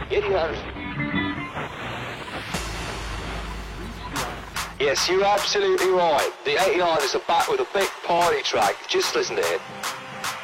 Idiots. Yes, you're absolutely right. The 89ers are back with a big party track. Just listen to it.